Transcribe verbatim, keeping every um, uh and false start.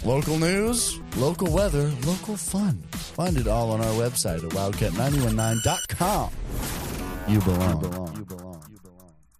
Local news, local weather, local fun. Find it all on our website at wildcat nine one nine dot com. You belong. You belong.